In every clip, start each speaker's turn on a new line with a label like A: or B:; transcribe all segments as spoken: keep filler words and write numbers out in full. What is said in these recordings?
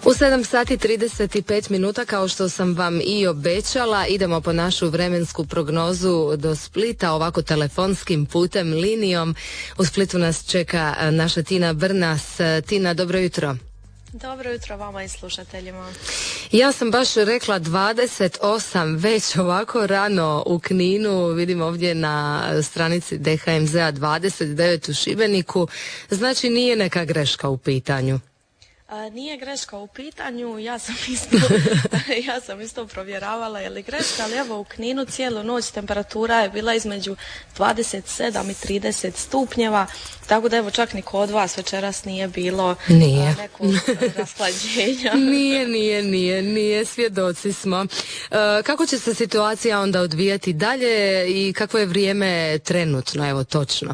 A: U sedam sati trideset pet minuta, kao što sam vam i obećala, idemo po našu vremensku prognozu do Splita, ovako telefonskim putem, linijom. U Splitu nas čeka naša Tina Brnas. Tina, dobro jutro.
B: Dobro jutro vama i slušateljima.
A: Ja sam baš rekla dvadeset osam već ovako rano u Kninu, vidim ovdje na stranici D H M Z a dvadeset devet u Šibeniku, znači nije neka greška u pitanju.
B: A, nije greška u pitanju, ja sam isto, ja sam isto provjeravala je li greška, ali evo u Kninu cijelu noć temperatura je bila između dvadeset sedam i trideset stupnjeva, tako da evo čak ni kod vas večeras nije bilo
A: nije.
B: A, nekog rashlađenja.
A: Nije, nije, nije, nije, svjedoci smo. E, kako će se situacija onda odvijati dalje i kakvo je vrijeme trenutno, evo točno?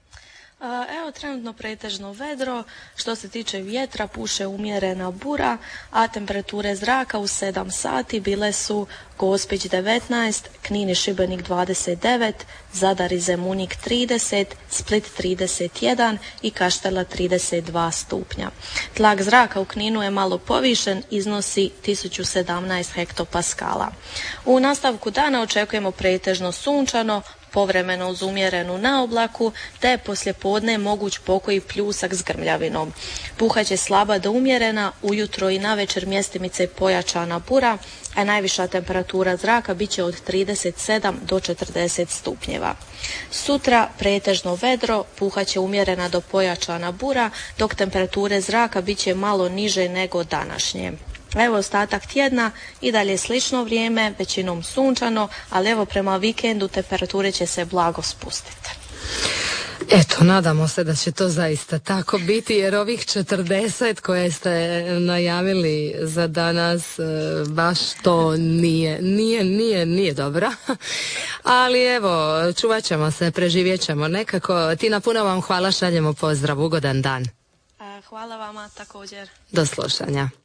B: Evo trenutno pretežno vedro, što se tiče vjetra puše umjerena bura, a temperature zraka u sedam sati bile su Gospić devetnaest, Knin i Šibenik dvadeset devet, Zadar i Zemunik trideset, Split trideset jedan i Kaštela trideset dva stupnja. Tlak zraka u Kninu je malo povišen, iznosi tisuću sedamnaest hektopaskala. U nastavku dana očekujemo pretežno sunčano, povremeno uz umjerenu naoblaku, te poslijepodne moguć pokoji pljusak s grmljavinom. Puhaće slaba do umjerena, ujutro i navečer mjestimice pojačana bura, a najviša temperatura zraka bit će od trideset sedam do četrdeset stupnjeva. Sutra pretežno vedro, puhaće umjerena do pojačana bura, dok temperature zraka bit će malo niže nego današnje. Evo ostatak tjedna i dalje slično vrijeme, većinom sunčano, ali evo prema vikendu temperature će se blago spustiti.
A: Eto, nadamo se da će to zaista tako biti, jer ovih četrdeset koje ste najavili za danas baš to nije, nije, nije, nije dobro. Ali evo, čuvat ćemo se, preživjet ćemo nekako. Tina, puno vam hvala, šaljemo pozdrav, ugodan dan.
B: Hvala vama također.
A: Do slušanja.